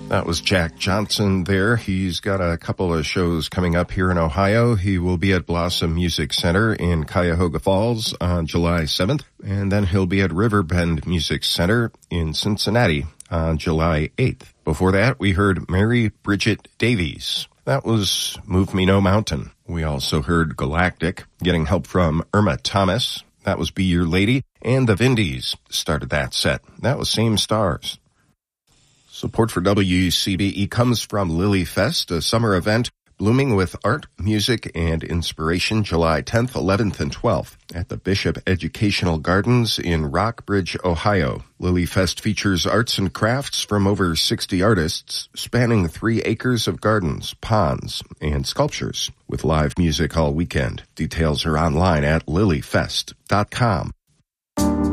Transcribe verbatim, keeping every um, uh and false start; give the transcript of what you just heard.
That was Jack Johnson there. He's got a couple of shows coming up here in Ohio. He will be at Blossom Music Center in Cuyahoga Falls on July seventh, and then he'll be at Riverbend Music Center in Cincinnati on July eighth. Before that, we heard Mary Bridget Davies. That was Move Me No Mountain. We also heard Galactic, getting help from Irma Thomas. That was Be Your Lady. And the Vindies started that set. That was Same Stars. Support for W C B E comes from Lily Fest, a summer event blooming with art, music, and inspiration July tenth, eleventh, and twelfth at the Bishop Educational Gardens in Rockbridge, Ohio. Lily Fest features arts and crafts from over sixty artists spanning three acres of gardens, ponds, and sculptures with live music all weekend. Details are online at lily fest dot com.